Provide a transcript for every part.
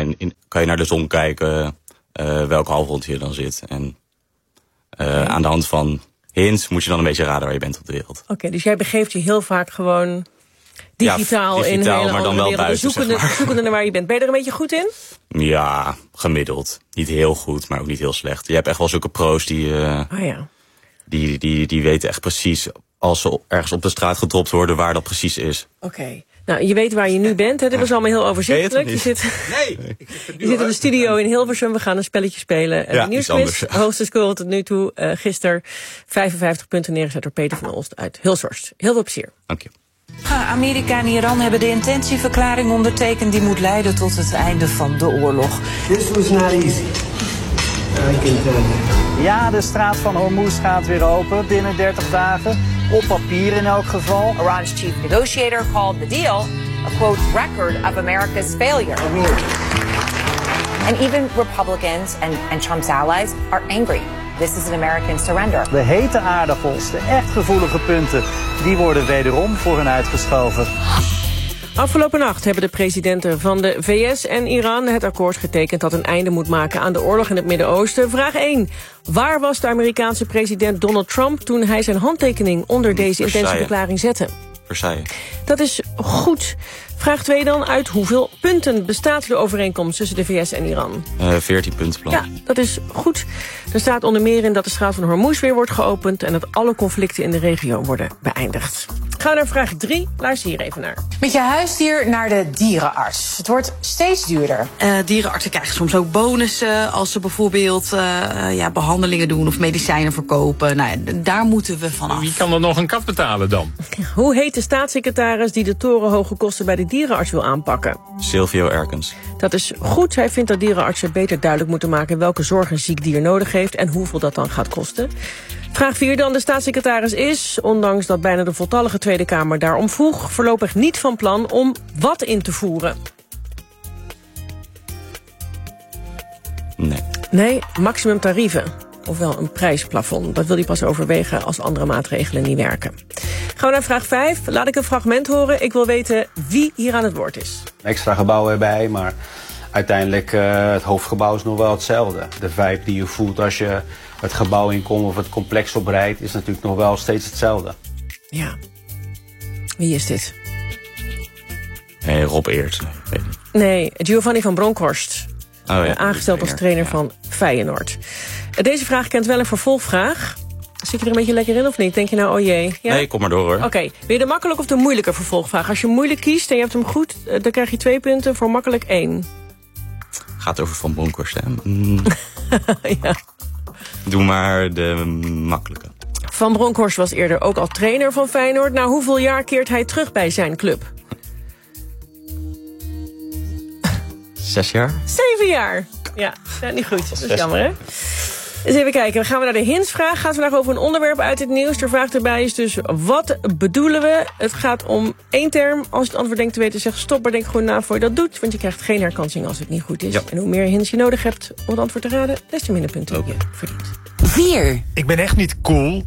En kan je naar de zon kijken welke halfrond je dan zit. En aan de hand van hints moet je dan een beetje raden waar je bent op de wereld. Oké, dus jij begeeft je heel vaak gewoon digitaal in een hele maar dan wel wereld. buiten, Zoekende naar waar je bent. Ben je er een beetje goed in? Ja, gemiddeld. Niet heel goed, maar ook niet heel slecht. Je hebt echt wel zulke pro's die weten echt precies, als ze ergens op de straat gedropt worden, waar dat precies is. Oké. Nou, je weet waar je nu bent. Hè? Dit was allemaal heel overzichtelijk. Je zit in de studio in Hilversum. We gaan een spelletje spelen. De nieuwsquiz. Hoogste score tot nu toe. Gisteren 55 punten neergezet door Peter van Olst uit Hulshorst. Heel veel plezier. Dank je. Amerika en Iran hebben de intentieverklaring ondertekend die moet leiden tot het einde van de oorlog. This was not easy. Ja, de straat van Hormuz gaat weer open binnen 30 dagen. Op papier in elk geval. Iran's chief negotiator called the deal a, quote, record of America's failure. And even Republicans and Trump's allies are angry. This is an American surrender. De hete aardappels, de echt gevoelige punten, die worden wederom voor hen uitgeschoven. Afgelopen nacht hebben de presidenten van de VS en Iran het akkoord getekend dat een einde moet maken aan de oorlog in het Midden-Oosten. Vraag 1. Waar was de Amerikaanse president Donald Trump toen hij zijn handtekening onder deze intentieverklaring zette? Versailles. Dat is goed. Vraag 2 dan. Uit hoeveel punten bestaat de overeenkomst tussen de VS en Iran? 14 punten. Ja, dat is goed. Er staat onder meer in dat de straat van Hormuz weer wordt geopend en dat alle conflicten in de regio worden beëindigd. Gaan we naar vraag 3. Luister hier even naar. Met je huisdier naar de dierenarts. Het wordt steeds duurder. Dierenartsen krijgen soms ook bonussen als ze bijvoorbeeld behandelingen doen of medicijnen verkopen. Nou, daar moeten we vanaf. Wie kan er nog een kat betalen dan? Hoe heet de staatssecretaris die de torenhoge kosten bij de dierenarts wil aanpakken? Silvio Erkens. Dat is goed. Hij vindt dat dierenartsen beter duidelijk moeten maken welke zorg een ziek dier nodig heeft en hoeveel dat dan gaat kosten. Vraag 4 dan. De staatssecretaris is, ondanks dat bijna de voltallige Tweede Kamer daarom vroeg, voorlopig niet van plan om wat in te voeren. Nee, maximum tarieven. Ofwel een prijsplafond. Dat wil hij pas overwegen als andere maatregelen niet werken. Gaan we naar vraag 5. Laat ik een fragment horen. Ik wil weten wie hier aan het woord is. Extra gebouw erbij, maar uiteindelijk het hoofdgebouw is nog wel hetzelfde. De vibe die je voelt als je het gebouw inkomt of het complex oprijdt is natuurlijk nog wel steeds hetzelfde. Ja. Wie is dit? Nee, Rob Eert. Nee, Giovanni van Bronckhorst. Aangesteld als trainer van Feyenoord. Deze vraag kent wel een vervolgvraag. Zit je er een beetje lekker in of niet? Denk je nou, oh jee? Ja? Nee, kom maar door hoor. Oké, wil je de makkelijk of de moeilijke vervolgvraag? Als je moeilijk kiest en je hebt hem goed, dan krijg je 2 punten, voor makkelijk 1. Gaat over Van Bronckhorst, hè? Ja. Doe maar de makkelijke. Van Bronckhorst was eerder ook al trainer van Feyenoord. Na hoeveel jaar keert hij terug bij zijn club? 6 jaar? 7 jaar. Ja, niet goed. Dat is jammer, hè? Dus even kijken, dan gaan we naar de hintsvraag. Gaat vandaag over een onderwerp uit het nieuws. De vraag erbij is dus, wat bedoelen we? Het gaat om 1 term. Als je het antwoord denkt te weten, zeg stop, maar denk gewoon na voor je dat doet. Want je krijgt geen herkansing als het niet goed is. Ja. En hoe meer hints je nodig hebt om het antwoord te raden, des te minder punten je verdient. 4. Ik ben echt niet cool.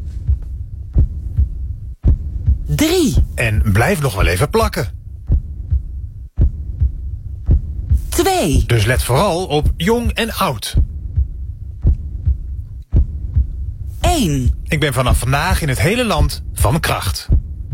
3. En blijf nog wel even plakken. 2. Dus let vooral op jong en oud. 1. Ik ben vanaf vandaag in het hele land van kracht.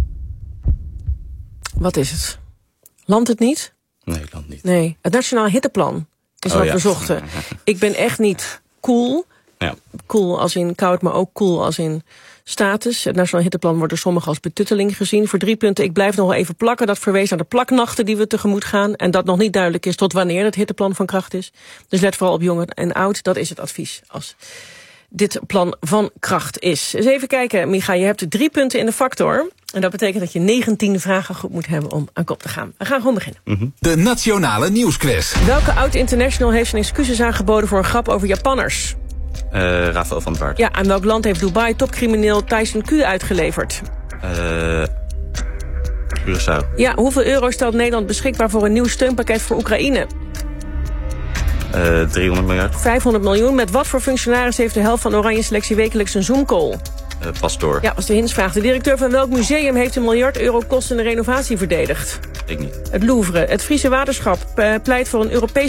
Wat is het? Landt het niet? Nee, land niet. Nee, het Nationaal Hitteplan is wat we zochten. Ik ben echt niet cool. Ja. Cool als in koud, maar ook cool als in status. Het Nationaal Hitteplan wordt door sommigen als betutteling gezien. Voor 3 punten, ik blijf nog wel even plakken. Dat verwees naar de plaknachten die we tegemoet gaan. En dat nog niet duidelijk is tot wanneer het hitteplan van kracht is. Dus let vooral op jong en oud. Dat is het advies als dit plan van kracht is. Dus even kijken, Micha, je hebt 3 punten in de factor. En dat betekent dat je 19 vragen goed moet hebben om aan kop te gaan. We gaan gewoon beginnen. De Nationale Nieuwsquiz. Welke oud-international heeft zijn excuses aangeboden voor een grap over Japanners? Rafael van der Vaart. Ja, aan welk land heeft Dubai topcrimineel Tyson Q uitgeleverd? Curaçao. Ja, hoeveel euro stelt Nederland beschikbaar voor een nieuw steunpakket voor Oekraïne? 300 miljard. 500 miljoen. Met wat voor functionaris heeft de helft van Oranje Selectie wekelijks een Zoom-call? Pastoor. Ja, was de hintsvraag. De directeur van welk museum heeft €1 miljard kostende renovatie verdedigd? Ik niet. Het Louvre. Het Friese Waterschap pleit voor een Europees